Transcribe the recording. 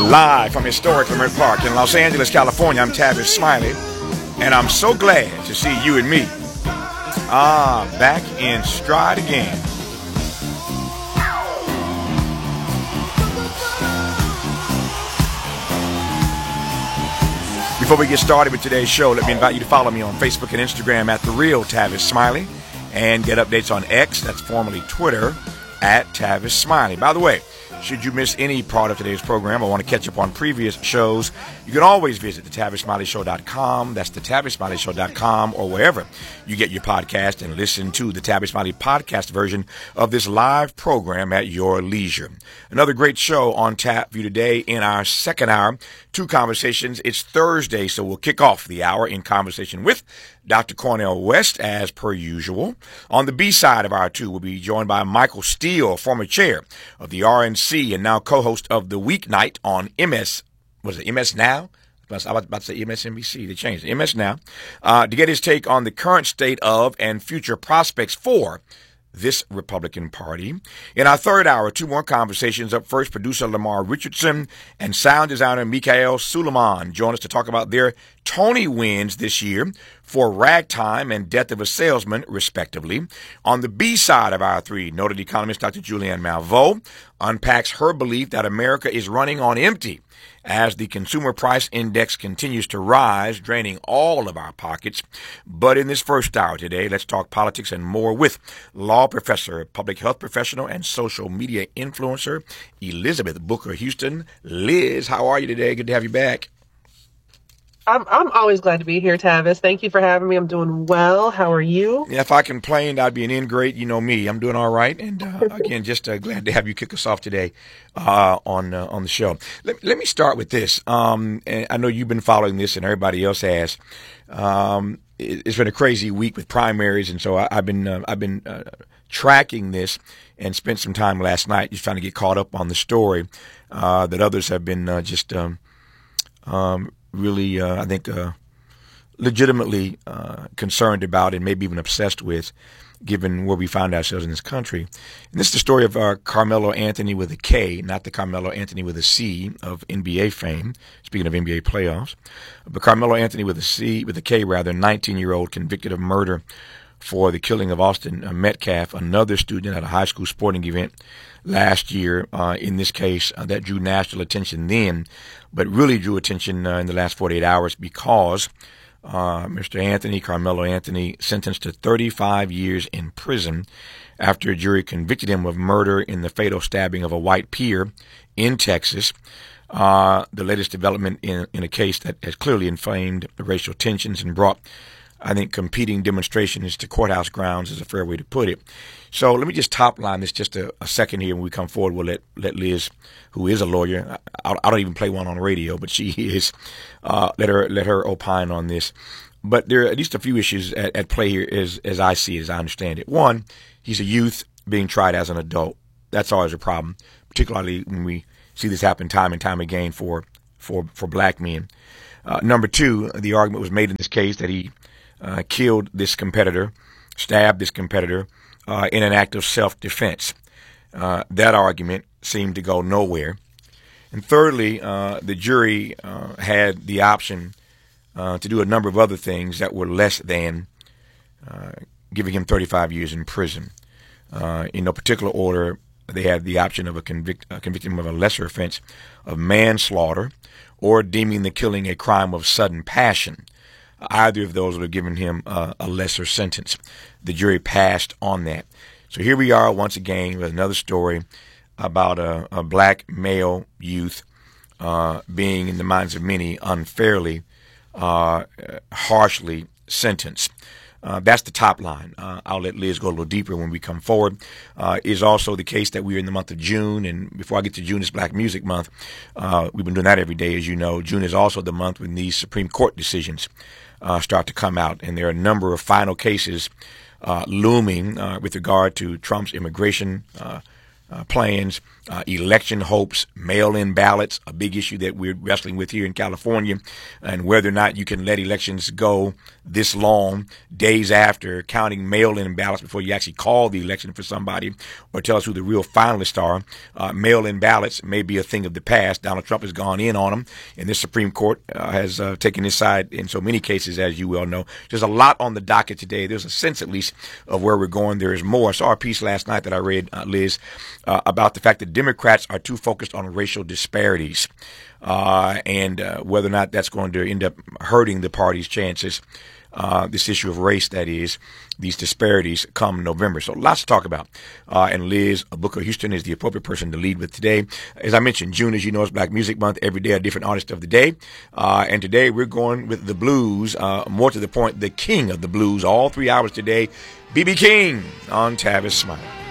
Live from historic Leimert Park in Los Angeles, California, I'm Tavis Smiley, and I'm so glad to see you and me back in stride again. Before we get started with today's show, let me invite you to follow me on Facebook and Instagram at The Real Tavis Smiley, and get updates on X, that's formerly Twitter, at Tavis Smiley. By the way, should you miss any part of today's program or want to catch up on previous shows, you can always visit thetavisSmileyShow.com. That's thetavisSmileyShow.com, or wherever you get your podcast, and listen to the Tavis Smiley podcast version of this live program at your leisure. Another great show on tap for you today in our second hour. Two conversations. It's Thursday, so we'll kick off the hour in conversation with Dr. Cornel West, as per usual. On the B side of our two, we'll be joined by Michael Steele, former chair of the RNC and now co-host of the Weeknight on MS. Was it MS Now? I was about to say MSNBC. They changed it. MS Now. To get his take on the current state of and future prospects for this Republican Party. In our third hour, two more conversations. Up first, producer Lamar Richardson and sound designer Mikhail Suleiman join us to talk about their Tony wins this year for Ragtime and Death of a Salesman, respectively. On the B side of our three, noted economist Dr. Julianne Malveaux unpacks her belief that America is running on empty as the consumer price index continues to rise, draining all of our pockets. But in this first hour today, let's talk politics and more with law professor, public health professional, and social media influencer Elizabeth Booker Houston. Liz, how are you today? Good to have you back. I'm always glad to be here, Tavis. Thank you for having me. I'm doing well. How are you? Yeah, if I complained, I'd be an ingrate. You know me. I'm doing all right. And again, just glad to have you kick us off today on the show. Let me start with this. And I know you've been following this, and everybody else has. It's been a crazy week with primaries, and so I've been tracking this, and spent some time last night just trying to get caught up on the story that others have been really, I think, legitimately concerned about, and maybe even obsessed with, given where we find ourselves in this country. And this is the story of Carmelo Anthony with a K, not the Carmelo Anthony with a C of NBA fame, speaking of NBA playoffs. But Carmelo Anthony with a K, 19-year-old convicted of murder for the killing of Austin Metcalf, another student at a high school sporting event last year. In this case, that drew national attention then, but really drew attention in the last 48 hours because Mr. Carmelo Anthony, sentenced to 35 years in prison after a jury convicted him of murder in the fatal stabbing of a white peer in Texas. The latest development in a case that has clearly inflamed racial tensions and brought, I think, competing demonstrations to courthouse grounds is a fair way to put it. So let me just top line this just a second here. When we come forward, we'll let Liz, who is a lawyer, I don't even play one on the radio, but she is, let her opine on this. But there are at least a few issues at play here as I see it, as I understand it. One, he's a youth being tried as an adult. That's always a problem, particularly when we see this happen time and time again for black men. Number two, the argument was made in this case that he killed this competitor, stabbed this competitor in an act of self-defense. That argument seemed to go nowhere. And thirdly, the jury had the option to do a number of other things that were less than giving him 35 years in prison. In no particular order, they had the option of convicting him of a lesser offense of manslaughter or deeming the killing a crime of sudden passion. Either of those would have given him a lesser sentence. The jury passed on that. So here we are once again with another story about a black male youth being, in the minds of many, unfairly, harshly sentenced. That's the top line. I'll let Liz go a little deeper when we come forward. Is also the case that we're in the month of June, and before I get to June, it's Black Music Month. We've been doing that every day, as you know. June is also the month when these Supreme Court decisions start to come out, and there are a number of final cases looming with regard to Trump's immigration plans election hopes, mail-in ballots, a big issue that we're wrestling with here in California, and whether or not you can let elections go this long, days after counting mail-in ballots before you actually call the election for somebody or tell us who the real finalists are. Mail-in ballots may be a thing of the past. Donald Trump has gone in on them, and the Supreme Court has taken his side in so many cases, as you well know. There's a lot on the docket today. There's a sense, at least, of where we're going. There is more. I saw a piece last night that I read, Liz, about the fact that Democrats are too focused on racial disparities and whether or not that's going to end up hurting the party's chances. This issue of race, that is, these disparities come November. So lots to talk about. And Liz Booker Houston is the appropriate person to lead with today. As I mentioned, June, as you know, is Black Music Month. Every day a different artist of the day. And today we're going with the blues, more to the point, the king of the blues, all 3 hours today, B.B. King on Tavis Smile.